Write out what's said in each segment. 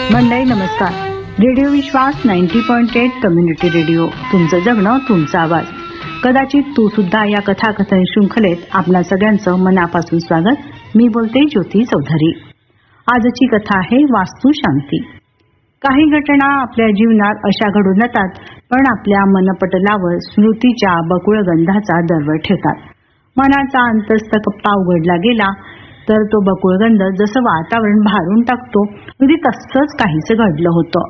मंडळी नमस्कार. रेडिओ विश्वास 90.8 community radio, तुमचं जगणं तुमचा आवाज. कदाचित तू सुद्धा या कथाकथन शृंखलेत आपल्या सगळ्यांचं मनापासून स्वागत. मी बोलते ज्योती चौधरी. आजची कथा आहे वास्तू शांती. काही घटना आपल्या जीवनात अशा घडून जातात, पण आपल्या मनपटलावर स्मृतीच्या बकुळगंधाचा दरवळ ठेवतात. मनाचा अंतस्थ कप्पा उघडला गेला तर तो बकुळगंध जसं वातावरण भारून टाकतो, अगदी तसंच काहीच घडलं होतं.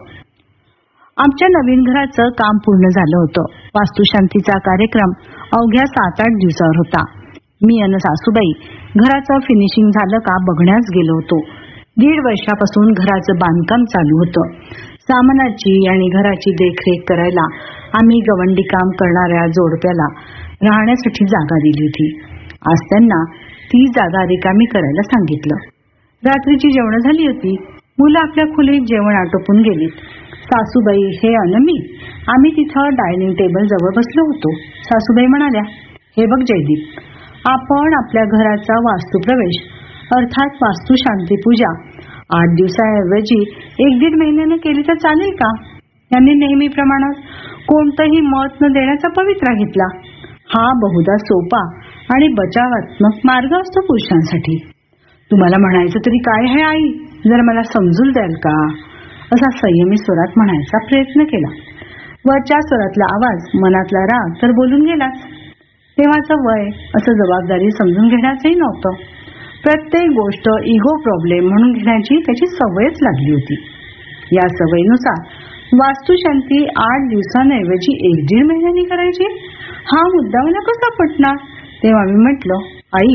आमच्या नवीन घराचं काम पूर्ण झालं होतं. वास्तुशांतीचा कार्यक्रम अवघ्या 7-8 दिवसावर होता. मी आणि सासूबाई घराचं फिनिशिंग झालं का बघण्यास गेलो होतो. 1.5 वर्षापासून घराचं बांधकाम चालू होतं. सामानाची आणि घराची देखरेख करायला आम्ही गवंडी काम करणाऱ्या जोडप्याला राहण्यासाठी जागा दिली होती. आज त्यांना ती जागा रिकामी करायला सांगितलं. रात्रीची जेवण झाली होती. मुलं आपल्या खोलीत जेवण आटोपून गेलीत. सासूबाई हे मी आम्ही तिथं डायनिंग टेबल जवळ बसलो होतो. सासूबाई म्हणाल्या, हे बघ जयदीप, आपण आपल्या घराचा वास्तुप्रवेश अर्थात वास्तू शांती पूजा 8 दिवसाऐवजी 1-1.5 महिन्यानं केली तर चालेल का? यांनी नेहमीप्रमाणे कोणतंही मत न देण्याचा पवित्रा घेतला. हा बहुधा सोपा आणि बचावात्मक मार्ग असतो पुरुषांसाठी. तुम्हाला म्हणायचं तरी काय आहे आई, जर मला समजून द्याल का, असा संयमी स्वरात म्हणायचा प्रयत्न केला. वरच्या स्वरातला आवाज मनातला राग तर बोलून गेलाच. तेव्हाचं वय असं जबाबदारी समजून घेण्याचंही नव्हतं. प्रत्येक गोष्ट इगो प्रॉब्लेम म्हणून घेण्याची त्याची सवयच लागली होती. या सवयीनुसार वास्तुशांती 8 दिवसांऐवजी 1-1.5 महिन्यांनी करायची, हा मुद्दा मला कसा पटणार? तेव्हा मी म्हटलं, आई,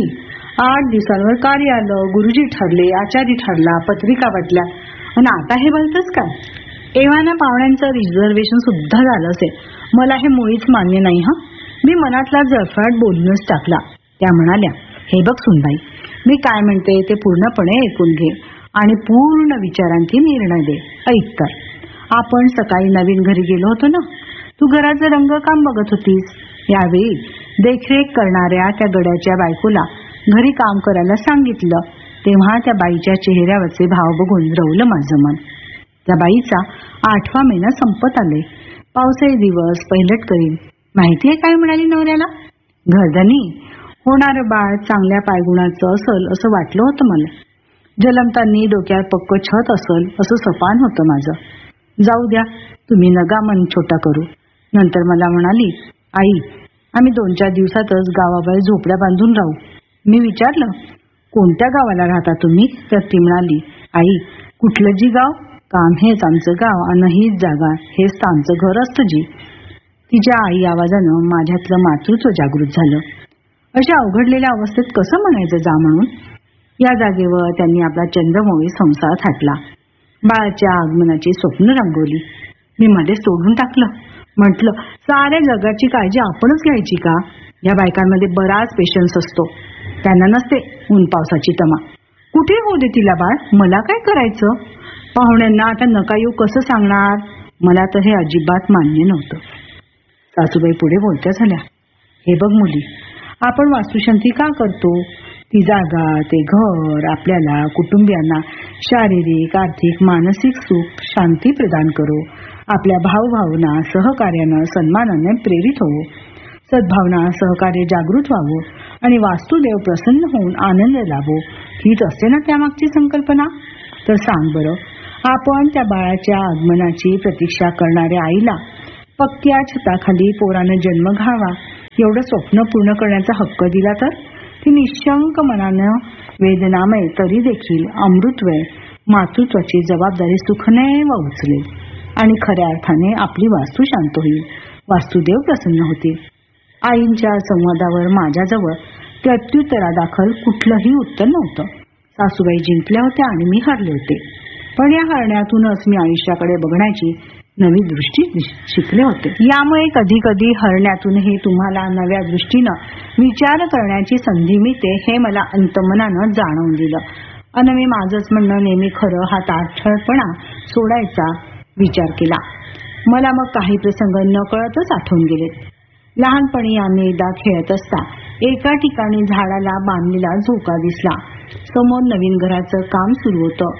8 दिवसांवर कार्य आलं, गुरुजी ठरले, आचारी ठरला, पत्रिका वाटल्या, आणि आता हे भलतंच काय? एव्हाना पाहुण्यांचं रिझर्वेशन सुद्धा झालं असेल. मला हे मुळीच मान्य नाही. मी मनातला जळफळाट बोलूनच टाकला. त्या म्हणाल्या, हे बघ सुनबाई, मी काय म्हणते ते पूर्णपणे ऐकून घे आणि पूर्ण विचारांची निर्णय दे. ऐक तर, आपण सकाळी नवीन घरी गेलो होतो ना, तू घराचं रंगकाम बघत होतीस. यावेळी देखरेख करणाऱ्या त्या गड्याच्या बायकोला घरी काम करायला सांगितलं. तेव्हा त्या बाईच्या चेहऱ्यावरचे भाव बघून रवलं माझं मन. त्या बाईचा 8वा महिना संपत आले. पावसाळी दिवस पहिलट करील. माहितीये काय म्हणाली नवऱ्याला? घरधनी होणारं बाळ चांगल्या पायगुणाचं असल असं वाटलं होतं मला. जलमतांनी डोक्यावर पक्क छत असल असं सपान होतं माझं. जाऊ द्या, तुम्ही नगा मन छोटा करू. नंतर मला म्हणाली, आई, आम्ही 2-4 दिवसातच गावाबाहेर झोपड्या बांधून राहू. मी विचारलं, कोणत्या गावाला राहता तुम्ही? तर ती म्हणाली, आई, कुठलं जी गाव? काम हेच आमचं गाव आणि हीच जागा, हेच आमचं घर असतं जी. तिच्या आई आवाजानं माझ्यातलं मातृत्व जागृत झालं. अशा अवघडलेल्या अवस्थेत कसं म्हणायचं जा म्हणून? या जागेवर त्यांनी आपला चंद्रमौळी संसार थाटला. बाळाच्या आगमनाची स्वप्न रंगवली. मी मध्ये सोडून टाकलं. म्हटलं, साऱ्या जगाची काळजी आपणच घ्यायची का? या बायकांमध्ये बराच पेशन्स असतो. त्यांना नसते ऊन पावसाची तमा. कुठे होऊ दे तिला बाळ, मला काय करायचं? पाहुण्यांना आता नका येऊ कसं सांगणार? मला तर हे अजिबात मान्य नव्हतं. सासूबाई पुढे बोलत्या झाल्या, हे बघ मुली, आपण वास्तुशांती का करतो? ती जागा, ते घर आपल्याला कुटुंबियांना शारीरिक, आर्थिक, मानसिक सुख, शांती प्रदान करो. आपल्या भावभावना सहकार्यानं, सन्मानाने प्रेरित होवो. सद्भावना, सहकार्य जागृत व्हावं आणि वास्तुदेव प्रसन्न होऊन आनंद लाभो. हीच असते ना त्यामागची संकल्पना? तर सांग बरं, आपण त्या बाळाच्या आगमनाची प्रतीक्षा करणाऱ्या आईला पक्क्या छताखाली पोरानं जन्म घ्यावा एवढं स्वप्न पूर्ण करण्याचा हक्क दिला तर? ती निशंक मनानं वेदनामय तरी देखील अमृतमय मातृत्वाची जबाबदारी सुखने उचलेल आणि खऱ्या अर्थाने आपली वास्तू शांत होईल, वास्तुदेव प्रसन्न होतील. आईंच्या संवादावर माझ्याजवळ प्रत्युत्तरादाखल कुठलंही उत्तर नव्हतं. सासूबाई जिंकल्या होत्या आणि मी हरले होते. पण या हरण्यातूनच मी आयुष्याकडे बघण्याची नवी दृष्टी शिकले होते. यामुळे कधी कधी हरण्यातूनही तुम्हाला नव्या दृष्टीनं विचार करण्याची संधी मिळते हे मला अंतमनानं जाणवून दिलं. अन मी माझंच म्हणणं नेहमी खरं हा ताठरपणा सोडायचा विचार केला. मला मग काही प्रसंग नकळतच आठवून गेलेत. लहानपणी आम्ही एकदा खेळत असता एका ठिकाणी झाडाला बांधलेला झोका दिसला. समोर नवीन घराचं काम सुरू होतं.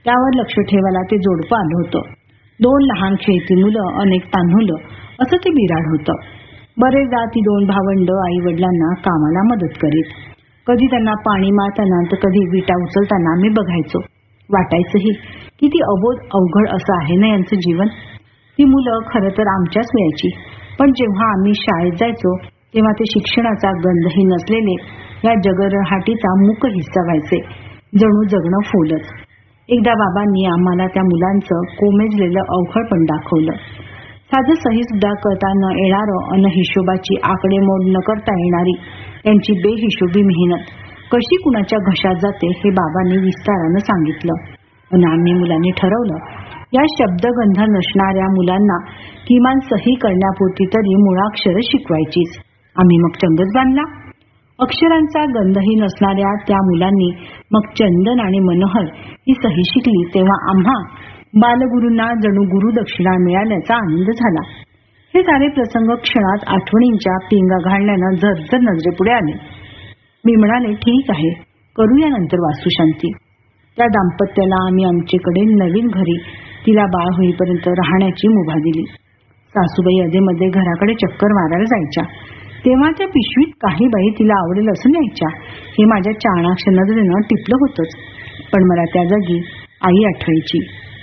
त्यावर लक्ष ठेवायला ते जोडपं आलं होतं. 2 लहान खेळती मुलं, अनेक तान्हुलं, असं ते बिराड होतं. बरेचदा ती 2 भावंड आई वडिलांना कामाला मदत करीत. कधी त्यांना पाणी मारताना तर कधी विटा उचलताना मी बघायचो. वाटायचंही किती अबोध अवघड असं आहे ना यांचं जीवन. ती मुलं खरं तर आमच्याच वयाची, पण जेव्हा आम्ही शाळेत जायचो तेव्हा ते शिक्षणाचा गंधही नसलेले या जगरहाटीचा मूक हिस्सा व्हायचे. जणू जगणं फुलच. एकदा बाबांनी आम्हाला त्या मुलांचं कोमेजलेलं अवघडपण दाखवलं. साधं सही सुद्धा करता न येणारं अन हिशोबाची आकडेमोड न करता येणारी त्यांची बेहिशोबी मेहनत कशी कुणाच्या घशात जाते हे बाबांनी विस्तारानं सांगितलं. अन आम्ही मुलांनी ठरवलं, या शब्दगंध नसणाऱ्या मुलांना किमान सही करण्यापुरती तरी मुळाक्षर शिकवायचीच. आम्ही मग चंगच बांधला. अक्षरांचा गंधही नसणाऱ्या त्या मुलांनी मग चंदन आणि मनोहर ही सही शिकली तेव्हा आम्हा बालगुरूंना जणू गुरुदक्षिणा मिळाल्याचा आनंद झाला. हे सारे प्रसंग क्षणात आठवणींच्या पिंगा घालण्यानं झरझर नजरेपुढे आले. मी म्हणाले, ठीक आहे, करूया नंतर वास्तुशांती. त्या दाम्पत्याला आम्ही आमच्याकडे नवीन घरी तिला बाळ होईपर्यंत राहण्याची मुभा दिली. सासूबाई अधेमध्ये घराकडे चक्कर मारायला जायच्या तेव्हा त्या पिशवीत काही बाई तिला आवडेल असं न्यायच्या. हे माझ्या चाणाक्ष नजरेनं टिपलं होतंच, पण मला त्या जागी आई आठवायची.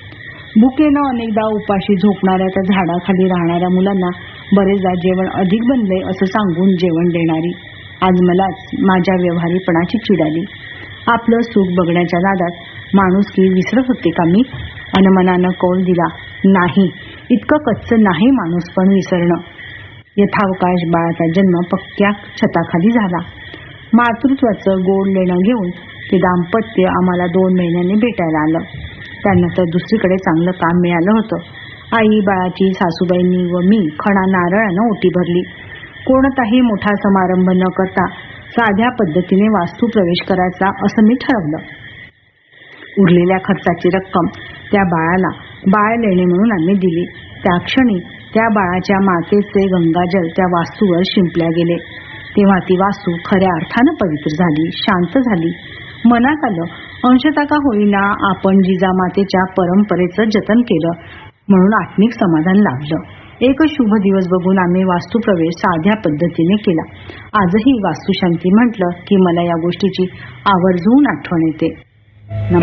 भुकेनं अनेकदा उपाशी झोपणाऱ्या त्या झाडाखाली राहणाऱ्या मुलांना बरेचदा जेवण अधिक बनलंय असं सांगून जेवण देणारी. आज मलाच माझ्या व्यवहारीपणाची चिड आली. आपलं सुख बघण्याच्या नादात माणुसकी विसरत होते का मी? अन मनानं कौल दिला, नाही, इतकं कच्चं नाही माणूस पण विसरणं. यथावकाश बाळाचा जन्म पक्क्या छताखाली झाला. मातृत्वाचं गोड लेणं घेऊन ते दाम्पत्य आम्हाला 2 महिन्यांनी भेटायला आलं. त्यांना तर दुसरीकडे चांगलं काम मिळालं होतं. आई, बाळाची, सासूबाईंनी व मी खणा नारळानं ओटी भरली. कोणताही मोठा समारंभ न करता साध्या पद्धतीने वास्तू प्रवेश करायचा असं मी ठरवलं. उरलेल्या खर्चाची रक्कम त्या बाळाला बाळ लेणे म्हणून आम्ही दिली. त्या क्षणी त्या बाळाच्या मातेचे गंगाजल त्या वास्तूवर शिंपल्या गेले. तेव्हा ती वास्तू खऱ्या अर्थानं पवित्र झाली, शांत झाली. मनात आलं, अंशतः का होईना आपण जिजामातेच्या परंपरेचं जतन केलं म्हणून आत्मिक समाधान लाभलं. एक शुभ दिवस बघून आम्ही वास्तुप्रवेश साध्या पद्धतीने केला. आजही वास्तुशांती म्हटलं की मला या गोष्टीची आवर्जून आठवण येते.